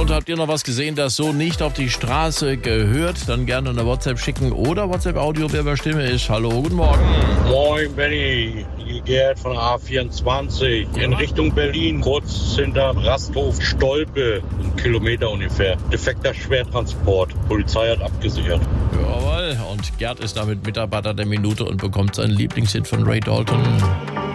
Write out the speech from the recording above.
Und habt ihr noch was gesehen, das so nicht auf die Straße gehört? Dann gerne eine WhatsApp schicken oder WhatsApp-Audio, wer bei Stimme ist. Hallo, guten Morgen. Moin Benny, hier Gerd von der A24 in Richtung Berlin, kurz hinterm Rasthof Stolpe, 1 Kilometer ungefähr. Defekter Schwertransport, Polizei hat abgesichert. Jawohl, und Gerd ist damit Mitarbeiter der Minute und bekommt seinen Lieblingshit von Ray Dalton.